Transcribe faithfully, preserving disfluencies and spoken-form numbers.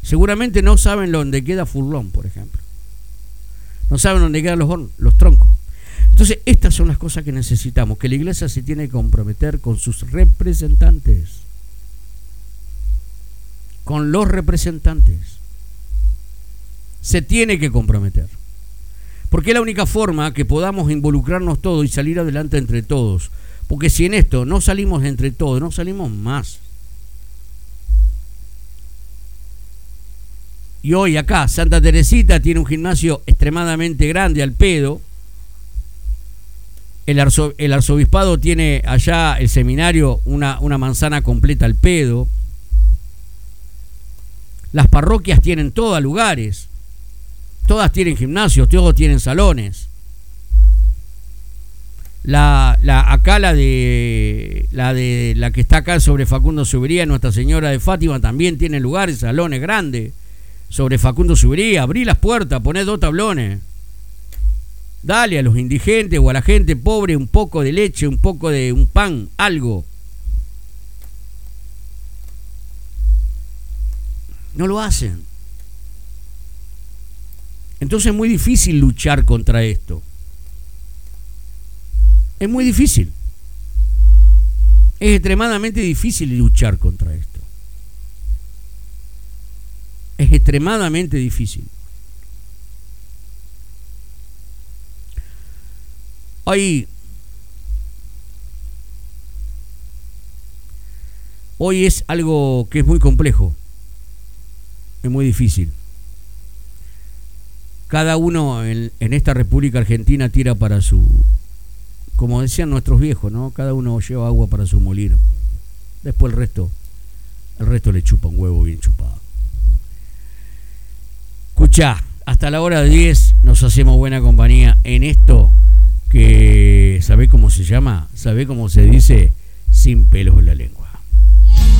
Seguramente no saben dónde queda Furlón, por ejemplo. No saben dónde quedan los, los troncos. Entonces, estas son las cosas que necesitamos, que la iglesia se tiene que comprometer con sus representantes, con los representantes. Se tiene que comprometer. Porque es la única forma que podamos involucrarnos todos y salir adelante entre todos. Porque si en esto no salimos entre todos, no salimos más. Y hoy acá, Santa Teresita tiene un gimnasio extremadamente grande al pedo. El, arzo, el arzobispado tiene allá, el seminario, una, una manzana completa al pedo. Las parroquias tienen todas lugares. Todas tienen gimnasios, todos tienen salones. La, la, acá la de la de la que está acá sobre Facundo Subería, Nuestra Señora de Fátima, también tiene lugares, salones grandes. Sobre Facundo Subería, abrí las puertas, poné dos tablones. Dale a los indigentes o a la gente pobre un poco de leche, un poco de un pan, algo. No lo hacen. Entonces es muy difícil luchar contra esto. Es muy difícil. Es extremadamente difícil luchar contra esto. Es extremadamente difícil. Hoy, hoy es algo que es muy complejo. Es muy difícil. Cada uno en, en esta República Argentina tira para su, como decían nuestros viejos, ¿no? Cada uno lleva agua para su molino. Después el resto, el resto le chupa un huevo bien chupado. Escuchá, hasta la hora de diez nos hacemos buena compañía en esto que, ¿sabés cómo se llama? ¿Sabés cómo se dice? Sin pelos en la lengua.